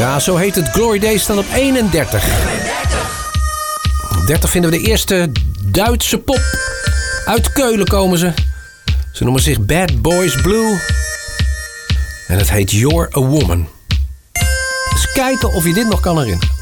Ja, zo heet het. Glory Days staan op 31. Op 30 vinden we de eerste Duitse pop. Uit Keulen komen ze. Ze noemen zich Bad Boys Blue. En het heet You're a Woman. Eens kijken of je dit nog kan herinneren.